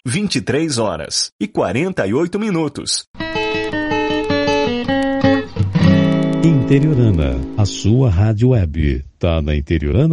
23h48. Interiorana, a sua rádio web. Tá na Interiorana?